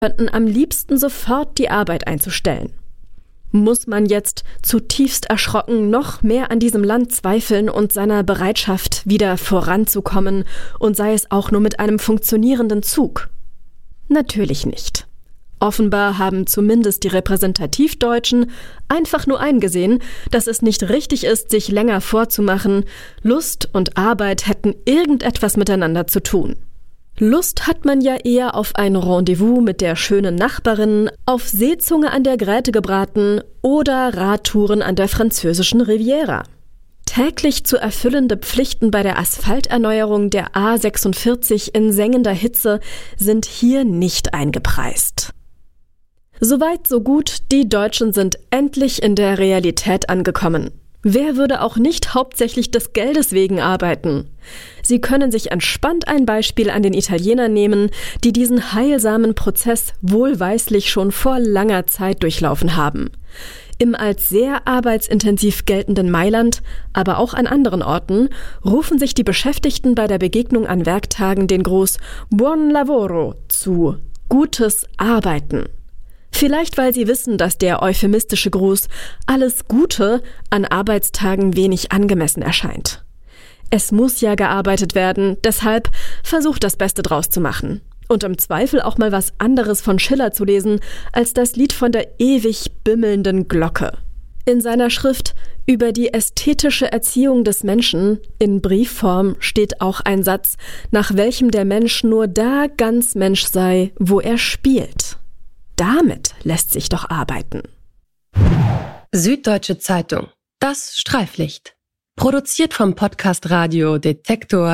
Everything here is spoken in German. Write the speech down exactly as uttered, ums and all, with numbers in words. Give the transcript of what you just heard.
könnten am liebsten sofort die Arbeit einzustellen. Muss man jetzt zutiefst erschrocken noch mehr an diesem Land zweifeln und seiner Bereitschaft, wieder voranzukommen, und sei es auch nur mit einem funktionierenden Zug? Natürlich nicht. Offenbar haben zumindest die Repräsentativdeutschen einfach nur eingesehen, dass es nicht richtig ist, sich länger vorzumachen, Lust und Arbeit hätten irgendetwas miteinander zu tun. Lust hat man ja eher auf ein Rendezvous mit der schönen Nachbarin, auf Seezunge an der Gräte gebraten oder Radtouren an der französischen Riviera. Täglich zu erfüllende Pflichten bei der Asphalterneuerung der A sechsundvierzig in sengender Hitze sind hier nicht eingepreist. Soweit, so gut, die Deutschen sind endlich in der Realität angekommen. Wer würde auch nicht hauptsächlich des Geldes wegen arbeiten? Sie können sich entspannt ein Beispiel an den Italienern nehmen, die diesen heilsamen Prozess wohlweislich schon vor langer Zeit durchlaufen haben. Im als sehr arbeitsintensiv geltenden Mailand, aber auch an anderen Orten, rufen sich die Beschäftigten bei der Begegnung an Werktagen den Gruß Buon lavoro zu, gutes Arbeiten. Vielleicht, weil sie wissen, dass der euphemistische Gruß alles Gute an Arbeitstagen wenig angemessen erscheint. Es muss ja gearbeitet werden, deshalb versucht das Beste draus zu machen. Und im Zweifel auch mal was anderes von Schiller zu lesen, als das Lied von der ewig bimmelnden Glocke. In seiner Schrift über die ästhetische Erziehung des Menschen in Briefform steht auch ein Satz, nach welchem der Mensch nur da ganz Mensch sei, wo er spielt. Damit lässt sich doch arbeiten. Süddeutsche Zeitung. Das Streiflicht. Produziert vom Podcast Radio Detektor